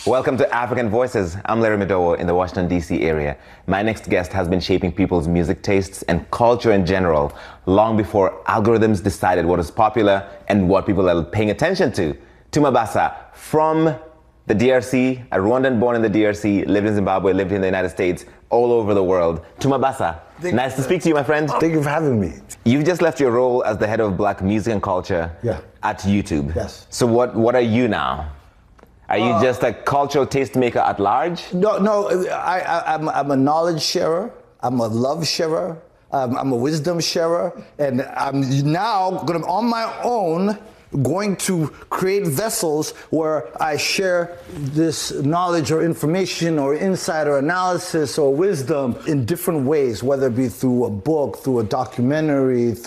Welcome to African Voices. I'm Larry Madowo in the Washington, D.C. area. My next guest has been shaping people's music tastes and culture in general long before algorithms decided what is popular and what people are paying attention to. Tuma Basa from the DRC, a Rwandan born in the DRC, lived in Zimbabwe, lived in the United States, all over the world. Tuma Basa, nice to speak to you, my friend. Thank you for having me. You've just left your role as the head of Black music and culture at YouTube. Yes. So what are you now? Are you just a cultural tastemaker at large? No, I'm a knowledge sharer. I'm a love sharer. I'm a wisdom sharer. And I'm now going to, on my own, going to create vessels where I share this knowledge or information or insight or analysis or wisdom in different ways, whether it be through a book, through a documentary,